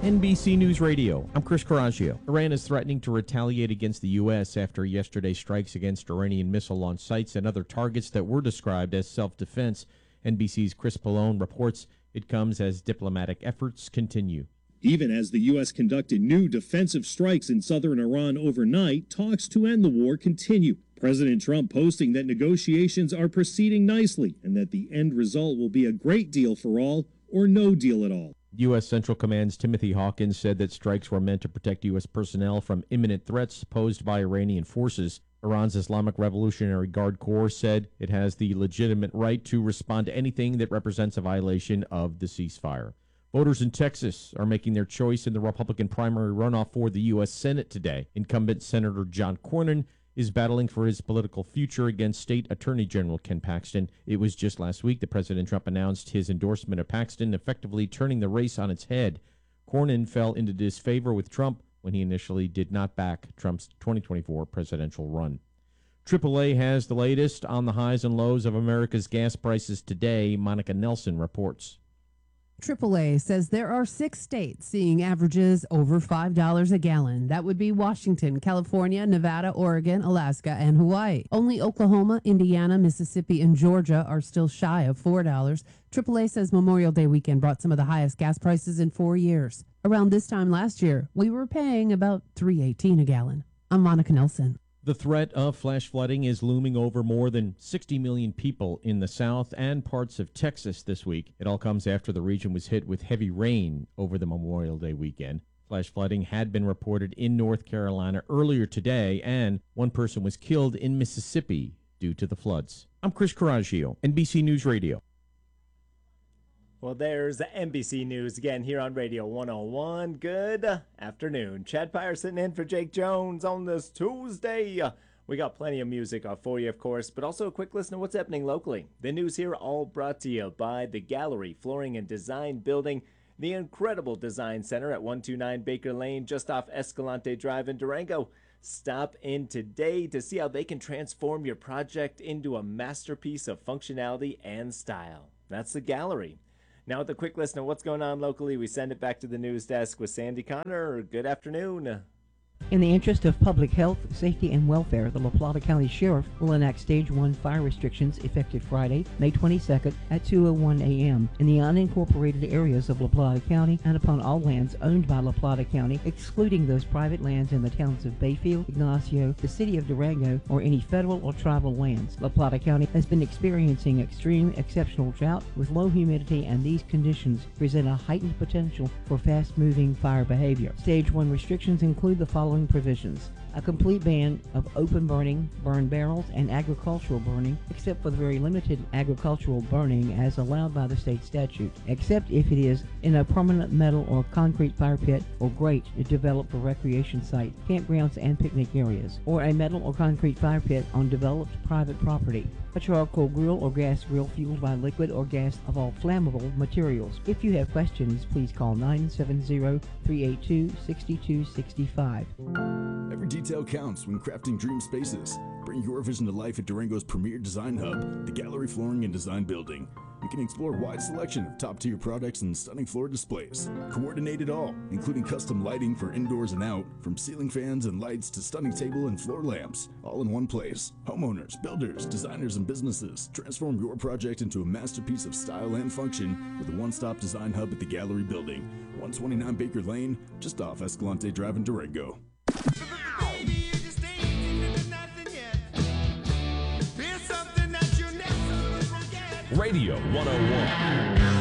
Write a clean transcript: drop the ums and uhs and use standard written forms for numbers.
NBC News Radio. I'm Chris Coraggio. Iran is threatening to retaliate against the U.S. after yesterday's strikes against Iranian missile launch sites and other targets that were described as self-defense. NBC's Chris Pallone reports it comes as diplomatic efforts continue. Even as the U.S. conducted new defensive strikes in southern Iran overnight, talks to end the war continue. President Trump posting that negotiations are proceeding nicely and that the end result will be a great deal for all or no deal at all. U.S. Central Command's Timothy Hawkins said that strikes were meant to protect U.S. personnel from imminent threats posed by Iranian forces. Iran's Islamic Revolutionary Guard Corps said it has the legitimate right to respond to anything that represents a violation of the ceasefire. Voters in Texas are making their choice in the Republican primary runoff for the U.S. Senate today. Incumbent Senator John Cornyn is battling for his political future against State Attorney General Ken Paxton. It was just last week that President Trump announced his endorsement of Paxton, effectively turning the race on its head. Cornyn fell into disfavor with Trump when he initially did not back Trump's 2024 presidential run. AAA has the latest on the highs and lows of America's gas prices today. Monica Nelson reports. AAA says there are 6 states seeing averages over $5 a gallon. That would be Washington, California, Nevada, Oregon, Alaska, and Hawaii. Only Oklahoma, Indiana, Mississippi, and Georgia are still shy of $4. AAA says Memorial Day weekend brought some of the highest gas prices in 4 years. Around this time last year, we were paying about $3.18 a gallon. I'm Monica Nelson. The threat of flash flooding is looming over more than 60 million people in the South and parts of Texas this week. It all comes after the region was hit with heavy rain over the Memorial Day weekend. Flash flooding had been reported in North Carolina earlier today, and one person was killed in Mississippi due to the floods. I'm Chris Coraggio, NBC News Radio. Well, there's NBC News again here on Radio 101. Good afternoon. Chad Pyer sitting in for Jake Jones on this Tuesday. We got plenty of music for you, of course, but also a quick listen to what's happening locally. The news here all brought to you by the Gallery Flooring and Design Building, the incredible design center at 129 Baker Lane, just off Escalante Drive in Durango. Stop in today to see how they can transform your project into a masterpiece of functionality and style. That's the Gallery. Now with a quick listen of what's going on locally, we send it back to the news desk with Sandy Connor. Good afternoon. In the interest of public health, safety, and welfare, the La Plata County Sheriff will enact Stage 1 fire restrictions effective Friday, May 22nd at 2:01 a.m. in the unincorporated areas of La Plata County and upon all lands owned by La Plata County, excluding those private lands in the towns of Bayfield, Ignacio, the city of Durango, or any federal or tribal lands. La Plata County has been experiencing extreme exceptional drought with low humidity, and these conditions present a heightened potential for fast-moving fire behavior. Stage 1 restrictions include the following provisions: a complete ban of open burning, burn barrels, and agricultural burning, except for the very limited agricultural burning as allowed by the state statute, except if it is in a permanent metal or concrete fire pit or grate developed for recreation site, campgrounds, and picnic areas, or a metal or concrete fire pit on developed private property. A charcoal grill or gas grill fueled by liquid or gas of all flammable materials. If you have questions, please call 970-382-6265. Every detail counts when crafting dream spaces. Bring your vision to life at Durango's premier design hub, the Gallery Flooring and Design Building. You can explore a wide selection of top-tier products and stunning floor displays. Coordinate it all, including custom lighting for indoors and out, from ceiling fans and lights to stunning table and floor lamps, all in one place. Homeowners, builders, designers, and businesses, transform your project into a masterpiece of style and function with a one-stop design hub at the Gallery Building, 129 Baker Lane, just off Escalante Drive in Durango. Radio 101.